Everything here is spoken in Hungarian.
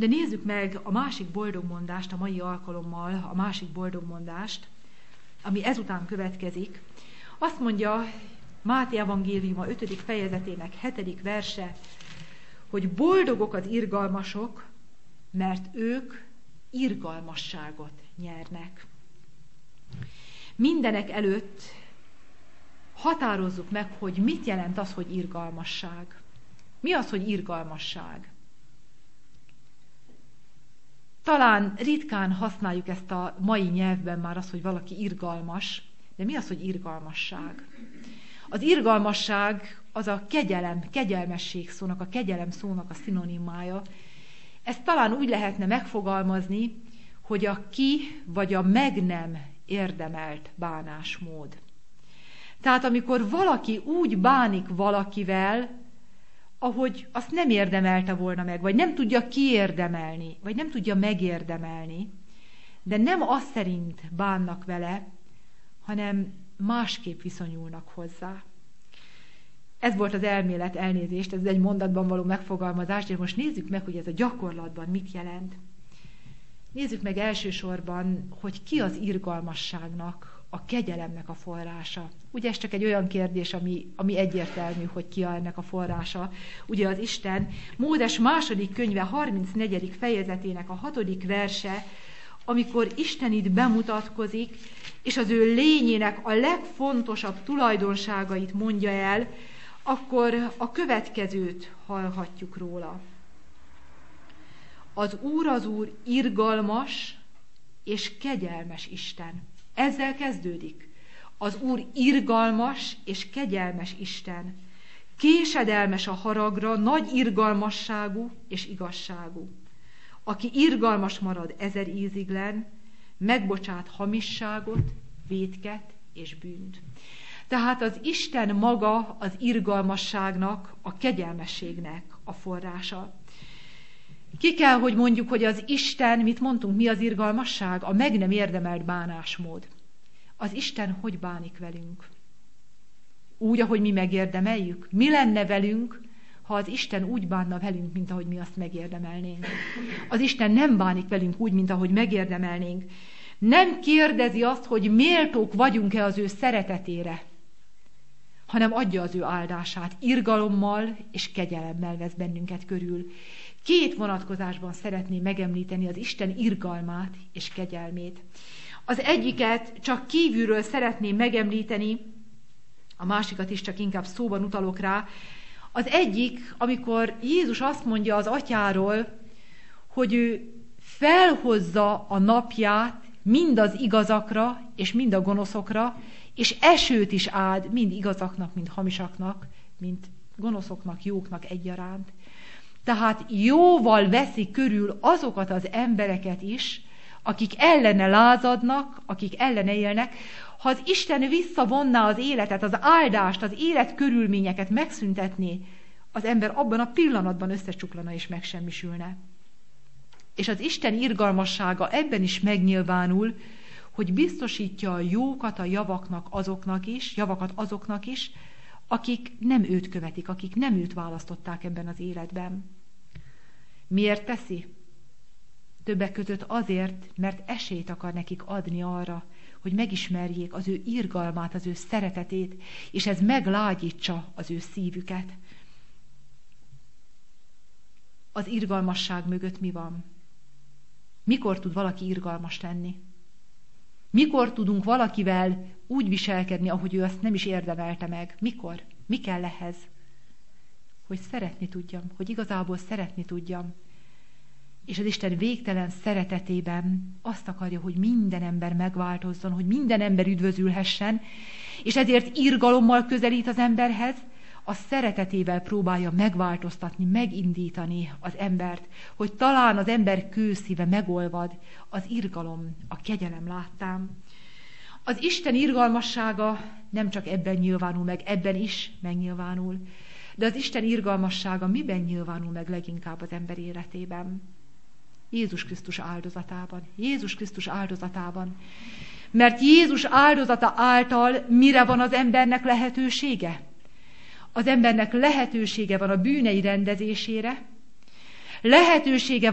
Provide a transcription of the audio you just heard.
De nézzük meg a másik boldogmondást a mai alkalommal, a másik boldogmondást, ami ezután következik. Azt mondja Máté evangéliuma 5. fejezetének 7. verse, hogy boldogok az irgalmasok, mert ők irgalmasságot nyernek. Mindenek előtt határozzuk meg, hogy mit jelent az, hogy irgalmasság. Mi az, hogy irgalmasság? Talán ritkán használjuk ezt a mai nyelvben már azt, hogy valaki irgalmas, de mi az, hogy irgalmasság? Az irgalmasság az a kegyelem, kegyelmesség szónak, a kegyelem szónak a szinonimája. Ezt talán úgy lehetne megfogalmazni, hogy a ki vagy a meg nem érdemelt bánásmód. Tehát amikor valaki úgy bánik valakivel, ahogy azt nem érdemelte volna meg, vagy nem tudja kiérdemelni, vagy nem tudja megérdemelni, de nem az szerint bánnak vele, hanem másképp viszonyulnak hozzá. Ez volt az elmélet, elnézést, ez egy mondatban való megfogalmazás, de most nézzük meg, hogy ez a gyakorlatban mit jelent. Nézzük meg elsősorban, hogy ki az irgalmasságnak, a kegyelemnek a forrása. Ugye ez csak egy olyan kérdés, ami egyértelmű, hogy ki ennek a forrása. Ugye az Isten. Mózes 2. könyve 34. fejezetének a 6. verse, amikor Isten itt bemutatkozik, és az ő lényének a legfontosabb tulajdonságait mondja el, akkor a következőt hallhatjuk róla. Az Úr irgalmas és kegyelmes Isten. Ezzel kezdődik. Az Úr irgalmas és kegyelmes Isten. Késedelmes a haragra, nagy irgalmasságú és igazságú. Aki irgalmas marad 1000 íziglen, megbocsát hamisságot, vétket és bűnt. Tehát az Isten maga az irgalmasságnak, a kegyelmességnek a forrása. Ki kell, hogy mondjuk, hogy az Isten, mit mondtunk, mi az irgalmasság? A meg nem érdemelt bánásmód. Az Isten hogy bánik velünk? Úgy, ahogy mi megérdemeljük? Mi lenne velünk, ha az Isten úgy bánna velünk, mint ahogy mi azt megérdemelnénk? Az Isten nem bánik velünk úgy, mint ahogy megérdemelnénk. Nem kérdezi azt, hogy méltók vagyunk-e az ő szeretetére, hanem adja az ő áldását. Irgalommal és kegyelemmel vesz bennünket körül. 2 vonatkozásban szeretném megemlíteni az Isten irgalmát és kegyelmét. Az egyiket csak kívülről szeretném megemlíteni, a másikat is csak inkább szóban utalok rá. Az egyik, amikor Jézus azt mondja az atyáról, hogy ő felhozza a napját mind az igazakra és mind a gonoszokra, és esőt is áld mind igazaknak, mind hamisaknak, mind gonoszoknak, jóknak egyaránt. Tehát jóval veszi körül azokat az embereket is, akik ellene lázadnak, akik ellene élnek. Ha az Isten visszavonná az életet, az áldást, az életkörülményeket megszüntetné, az ember abban a pillanatban összecsuklana és megsemmisülne. És az Isten irgalmassága ebben is megnyilvánul, hogy biztosítja a jókat a javakat azoknak is, akik nem őt követik, akik nem őt választották ebben az életben. Miért teszi? Többek között azért, mert esélyt akar nekik adni arra, hogy megismerjék az ő irgalmát, az ő szeretetét, és ez meglágyítsa az ő szívüket. Az irgalmasság mögött mi van? Mikor tud valaki irgalmas lenni? Mikor tudunk valakivel úgy viselkedni, ahogy ő azt nem is érdemelte meg? Mikor? Mi kell ehhez? Hogy szeretni tudjam, hogy igazából szeretni tudjam. És az Isten végtelen szeretetében azt akarja, hogy minden ember megváltozzon, hogy minden ember üdvözülhessen, és ezért irgalommal közelít az emberhez, a szeretetével próbálja megváltoztatni, megindítani az embert, hogy talán az ember kőszíve megolvad az irgalom, a kegyelem láttán. Az Isten irgalmassága nem csak ebben nyilvánul meg, ebben is megnyilvánul, de az Isten irgalmassága miben nyilvánul meg leginkább az ember életében? Jézus Krisztus áldozatában. Jézus Krisztus áldozatában. Mert Jézus áldozata által mire van az embernek lehetősége? Az embernek lehetősége van a bűnei rendezésére, lehetősége